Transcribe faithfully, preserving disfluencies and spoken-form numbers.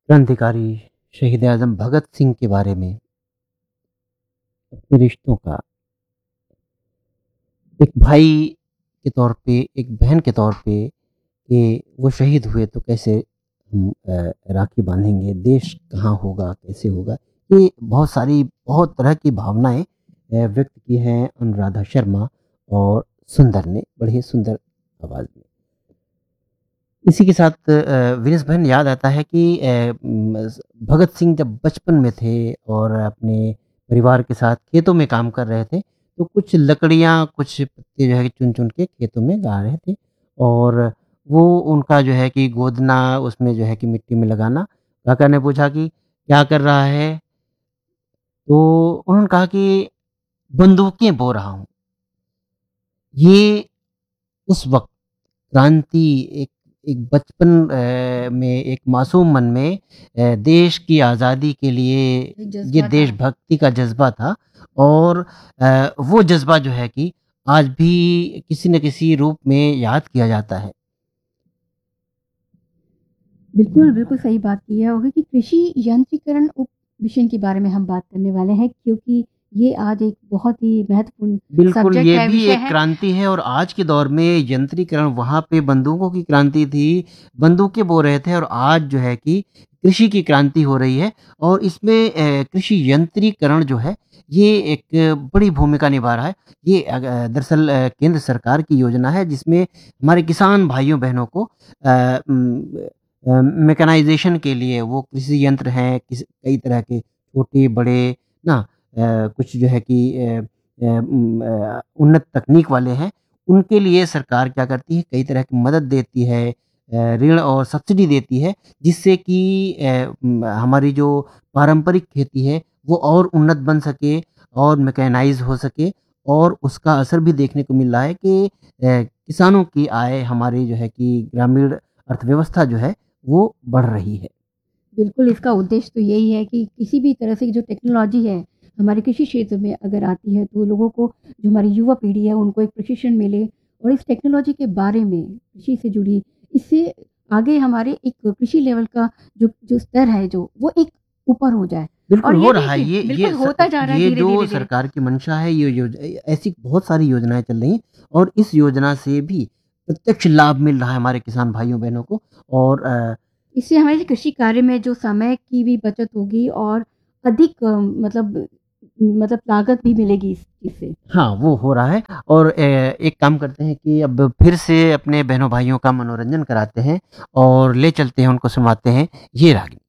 क्रांतिकारी शहीद आज़म भगत सिंह के बारे में अपने रिश्तों का एक भाई के तौर पे, एक बहन के तौर पे कि वो शहीद हुए तो कैसे हम अ, राखी बाँधेंगे, देश कहाँ होगा, कैसे होगा? ये बहुत सारी बहुत तरह की भावनाएँ अ, व्यक्त की हैं अनुराधा शर्मा और सुंदर ने, बड़े ही सुंदर आवाज़ में। इसी के साथ अ, विनेश भाई याद आता है कि अ, म स भगत सिंह जब बचपन में थे और अपने परिवार के साथ खेतों में काम कर रहे थे, तो कुछ लकड़ियाँ, कुछ पत्ते जो है चुन-चुन के खेतों में गा रहे थे और वो उनका जो है कि गोदना, उसमें जो है कि मिट्टी में लगाना। काका ने पूछा कि, "क्या कर रहा है?" तो उन्होंने कहा कि, "बंदूकें बो रहा हूँ।" ये उस वक़्त क्रांति एक एक बचपन अ, में एक मासूम मन में अ, देश की आज़ादी के लिए एक ये जज़्बा था। देशभक्ति का जज़्बा था और अ, वो जज़्बा जो है कि आज भी किसी न किसी रूप में याद किया जाता है। बिल्कुल, बिल्कुल सही बात की है और कि कृषि यंत्रीकरण उप विषय के बारे में हम बात करने वाले हैं क्योंकि ये आज एक बहुत ही महत्वपूर्ण बिल्कुल, सब्जेक्ट ये है, भी विषय एक है। क्रांति है और आज के दौर में यंत्रीकरण वहाँ पे बंदूकों की क्रांति थी, बंदूकें बो रहे थे और आज जो है कि कृषि की क्रांति हो रही है और इसमें अ, कृषि यंत्रीकरण जो है, ये एक बड़ी भूमिका निभा रहा है। ये अग अ, दरअसल अ, केंद्र सरकार की योजना है जिसमें हमारे किसान भाइयों-बहनों को अ, उम, अ, मैकेनाइज़ेशन के लिए वो कृषि यंत्र हैं, किस कई तरह के छोटे-बड़े ना अ, कुछ जो है कि अ अ, उम, अ, उन्नत तकनीक वाले हैं, उनके लिए सरकार क्या करती है, कई तरह की मदद देती है, अ, ऋण और सब्सिडी देती है, जिससे कि अ, उम, हमारी जो पारंपरिक खेती है, वो और उन्नत बन सके और मैकेनाइज़ हो सके और उसका असर भी देखने को मिल रहा है कि अ, किसानों की आय हमारी जो है कि ग्रामीण अर्थव्यवस्था जो है, वो बढ़ रही है। बिल्कुल, इसका उद्देश्य तो यही है कि किसी भी तरह से जो टेक्नोलॉजी है, हमारे कृषि क्षेत्र में अगर आती है, तो लोगों को जो हमारी युवा पीढ़ी है, उनको एक प्रशिक्षण मिले और इस टेक्नोलॉजी के बारे में, कृषि से जुड़ी, इससे आगे हमारे एक कृषि लेवल का जो जो स्तर है जो, वो एक ऊपर हो जाए बिल्कुल और हो ये रहा है। देखिए ये ये बिल्कुल स होता जा रहा है ये धीरे, जो धीरे, धीरे। सरकार की मंशा है, ये योज ए ऐसी बहुत सारी योजनाएँ चल रही हैं और इस योजना से भी प्रत्यक्ष लाभ मिल रहा है हमारे किसान भाइयों-बहनों को और अ, इससे हमारे कृषि कार्य में जो समय की भी बचत होगी और अधिक अ, मतलब मतलब लागत भी मिलेगी इस चीज़ से। हाँ, वो हो रहा है और अ, एक काम करते हैं कि अब फिर से अपने बहनों-भाइयों का मनोरंजन कराते हैं और ले चलते हैं, उनको सुनवाते हैं ये राग।